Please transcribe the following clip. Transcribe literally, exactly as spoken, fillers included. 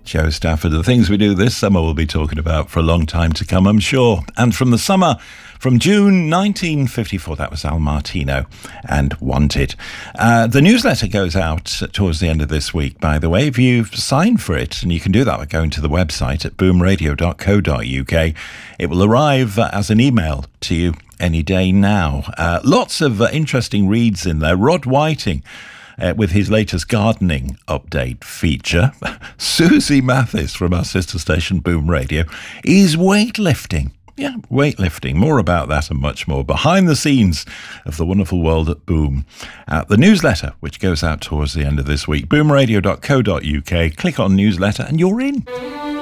Jo Stafford, the things we do this summer we'll be talking about for a long time to come, I'm sure. And from the summer, from June nineteen fifty-four, that was Al Martino and Wanted. Uh, the newsletter goes out towards the end of this week, by the way, if you've signed for it, and you can do that by going to the website at boom radio dot co dot uk. It will arrive uh, as an email to you any day now. Uh, lots of uh, interesting reads in there. Rod Whiting, Uh, with his latest gardening update feature. Susie Mathis from our sister station Boom Radio is weightlifting. Yeah, weightlifting. More about that and much more behind the scenes of the wonderful world at Boom. Uh, the newsletter, which goes out towards the end of this week, boom radio dot co dot uk. Click on newsletter and you're in.